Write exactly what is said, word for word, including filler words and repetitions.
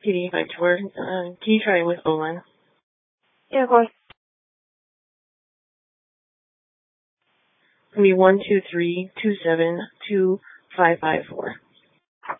P D five tour. Uh, can you try with O-line? Yeah, of course. It's going to be one two three two seven two five five four.